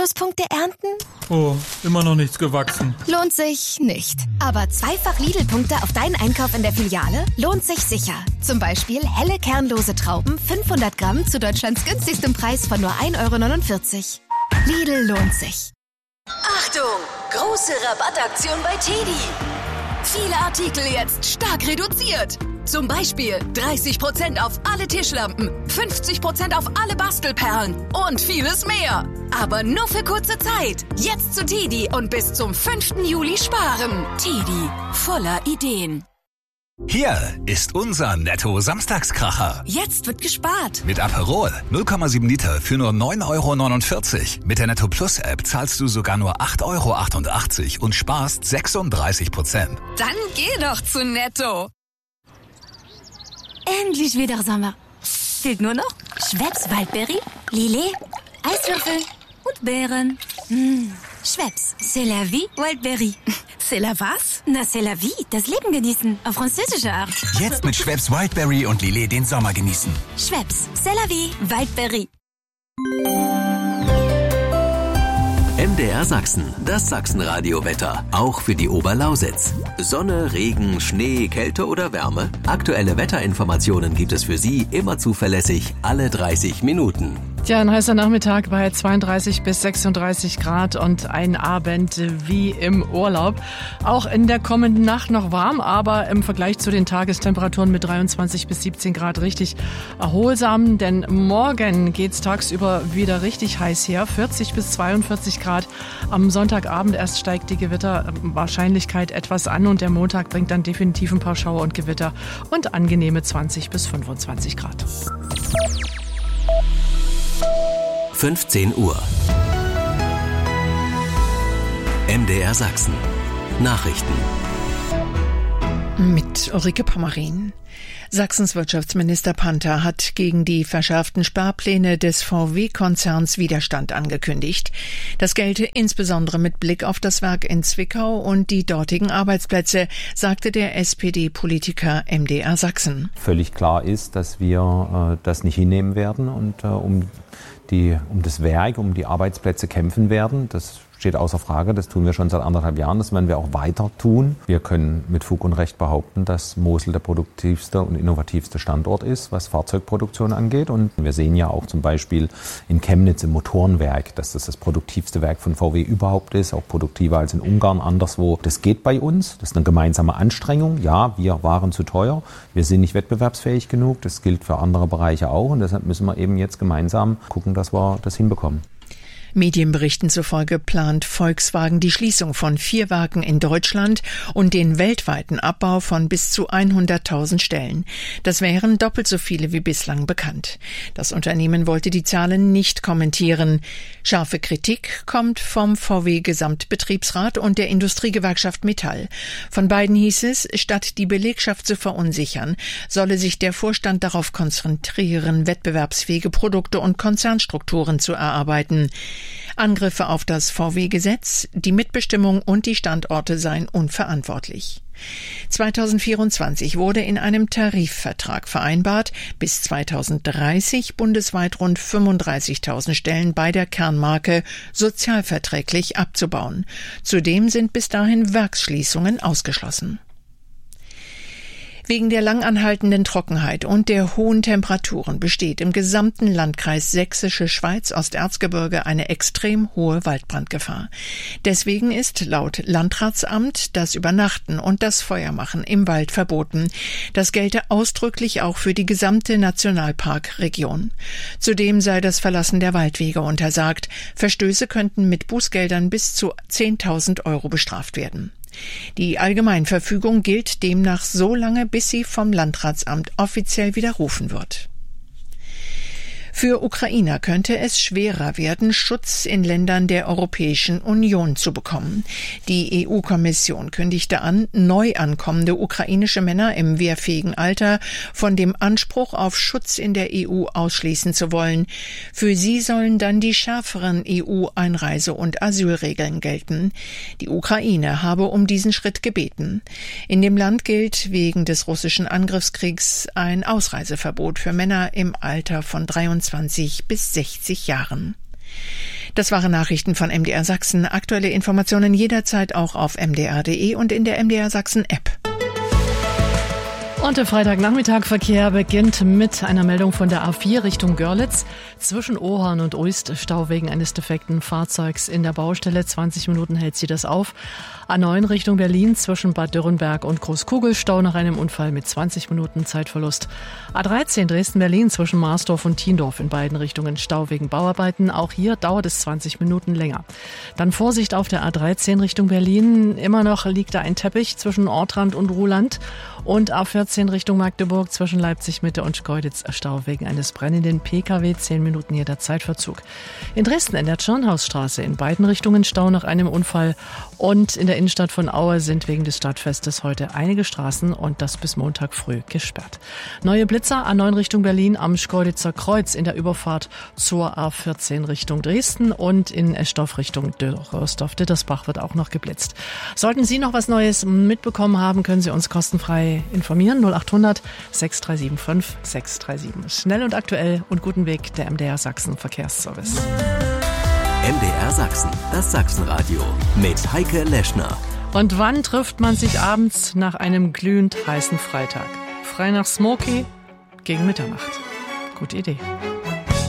Pluspunkte ernten? Oh, immer noch nichts gewachsen. Lohnt sich nicht. Aber zweifach Lidl-Punkte auf deinen Einkauf in der Filiale lohnt sich sicher. Zum Beispiel helle kernlose Trauben 500 Gramm zu Deutschlands günstigstem Preis von nur 1,49 €. Lidl lohnt sich. Achtung! Große Rabattaktion bei TEDi. Viele Artikel jetzt stark reduziert. Zum Beispiel 30% auf alle Tischlampen, 50% auf alle Bastelperlen und vieles mehr. Aber nur für kurze Zeit. Jetzt zu TEDi und bis zum 5. Juli sparen. TEDi, voller Ideen. Hier ist unser Netto-Samstagskracher. Jetzt wird gespart. Mit Aperol 0,7 Liter für nur 9,49 €. Mit der Netto Plus App zahlst du sogar nur 8,88 € und sparst 36%. Dann geh doch zu Netto. Endlich wieder Sommer. Fehlt nur noch Schweppes Waldberry, Lillet, Eiswürfel und Beeren. Schweppes, c'est la vie, Waldberry. C'est la was? Na, c'est la vie, das Leben genießen, auf französische Art. Jetzt mit Schweppes Wildberry und Lillet den Sommer genießen. Schweppes, c'est la vie, Waldberry. MDR Sachsen, das Sachsenradio-Wetter, auch für die Oberlausitz. Sonne, Regen, Schnee, Kälte oder Wärme? Aktuelle Wetterinformationen gibt es für Sie immer zuverlässig, alle 30 Minuten. Tja, ein heißer Nachmittag bei 32 bis 36 Grad und ein Abend wie im Urlaub. Auch in der kommenden Nacht noch warm, aber im Vergleich zu den Tagestemperaturen mit 23 bis 17 Grad richtig erholsam. Denn morgen geht's tagsüber wieder richtig heiß her, 40 bis 42 Grad. Am Sonntagabend erst steigt die Gewitterwahrscheinlichkeit etwas an und der Montag bringt dann definitiv ein paar Schauer und Gewitter und angenehme 20 bis 25 Grad. 15 Uhr. MDR Sachsen. Nachrichten. Mit Ulrike Pommerin. Sachsens Wirtschaftsminister Panther hat gegen die verschärften Sparpläne des VW-Konzerns Widerstand angekündigt. Das gelte insbesondere mit Blick auf das Werk in Zwickau und die dortigen Arbeitsplätze, sagte der SPD-Politiker MDR Sachsen. Völlig klar ist, dass wir das nicht hinnehmen werden und um das Werk, um die Arbeitsplätze kämpfen werden. Das steht außer Frage. Das tun wir schon seit 1,5 Jahren. Das werden wir auch weiter tun. Wir können mit Fug und Recht behaupten, dass Mosel der produktivste und innovativste Standort ist, was Fahrzeugproduktion angeht. Und wir sehen ja auch zum Beispiel in Chemnitz im Motorenwerk, dass das produktivste Werk von VW überhaupt ist, auch produktiver als in Ungarn, anderswo. Das geht bei uns. Das ist eine gemeinsame Anstrengung. Ja, wir waren zu teuer. Wir sind nicht wettbewerbsfähig genug. Das gilt für andere Bereiche auch. Und deshalb müssen wir eben jetzt gemeinsam gucken, dass wir das hinbekommen. Medienberichten zufolge plant Volkswagen die Schließung von 4 Werken in Deutschland und den weltweiten Abbau von bis zu 100.000 Stellen. Das wären doppelt so viele wie bislang bekannt. Das Unternehmen wollte die Zahlen nicht kommentieren. Scharfe Kritik kommt vom VW-Gesamtbetriebsrat und der Industriegewerkschaft Metall. Von beiden hieß es, statt die Belegschaft zu verunsichern, solle sich der Vorstand darauf konzentrieren, wettbewerbsfähige Produkte und Konzernstrukturen zu erarbeiten. Angriffe auf das VW-Gesetz, die Mitbestimmung und die Standorte seien unverantwortlich. 2024 wurde in einem Tarifvertrag vereinbart, bis 2030 bundesweit rund 35.000 Stellen bei der Kernmarke sozialverträglich abzubauen. Zudem sind bis dahin Werksschließungen ausgeschlossen. Wegen der langanhaltenden Trockenheit und der hohen Temperaturen besteht im gesamten Landkreis Sächsische Schweiz Osterzgebirge eine extrem hohe Waldbrandgefahr. Deswegen ist laut Landratsamt das Übernachten und das Feuermachen im Wald verboten. Das gelte ausdrücklich auch für die gesamte Nationalparkregion. Zudem sei das Verlassen der Waldwege untersagt. Verstöße könnten mit Bußgeldern bis zu 10.000 € bestraft werden. Die Allgemeinverfügung gilt demnach so lange, bis sie vom Landratsamt offiziell widerrufen wird. Für Ukrainer könnte es schwerer werden, Schutz in Ländern der Europäischen Union zu bekommen. Die EU-Kommission kündigte an, neu ankommende ukrainische Männer im wehrfähigen Alter von dem Anspruch auf Schutz in der EU ausschließen zu wollen. Für sie sollen dann die schärferen EU-Einreise- und Asylregeln gelten. Die Ukraine habe um diesen Schritt gebeten. In dem Land gilt wegen des russischen Angriffskriegs ein Ausreiseverbot für Männer im Alter von 23 bis 60 Jahren. Das waren Nachrichten von MDR Sachsen. Aktuelle Informationen jederzeit auch auf mdr.de und in der MDR Sachsen App. Und der Freitagnachmittagverkehr beginnt mit einer Meldung von der A4 Richtung Görlitz. Zwischen Ohorn und Uist Stau wegen eines defekten Fahrzeugs in der Baustelle. 20 Minuten hält sie das auf. A9 Richtung Berlin zwischen Bad Dürrenberg und Großkugel Stau nach einem Unfall mit 20 Minuten Zeitverlust. A13 Dresden-Berlin zwischen Marsdorf und Thiendorf in beiden Richtungen Stau wegen Bauarbeiten. Auch hier dauert es 20 Minuten länger. Dann Vorsicht auf der A13 Richtung Berlin. Immer noch liegt da ein Teppich zwischen Ortrand und Ruhland. Und A14 Richtung Magdeburg zwischen Leipzig-Mitte und Schkeuditz Stau wegen eines brennenden Pkw. 10 Minuten jeder Zeitverzug. In Dresden in der Tschirnhausstraße in beiden Richtungen Stau nach einem Unfall. Und in der Innenstadt von Aue sind wegen des Stadtfestes heute einige Straßen und das bis Montag früh gesperrt. Neue Blitzer A9 Richtung Berlin am Schkeuditzer Kreuz in der Überfahrt zur A14 Richtung Dresden und in Eschdorf Richtung Rösdorf-Dittersbach wird auch noch geblitzt. Sollten Sie noch was Neues mitbekommen haben, können Sie uns kostenfrei informieren. 0800 6375 637. Schnell und aktuell und guten Weg, der MDR Sachsen Verkehrsservice. MDR Sachsen, das Sachsenradio mit Heike Leschner. Und wann trifft man sich abends nach einem glühend heißen Freitag? Frei nach Smoky gegen Mitternacht. Gute Idee.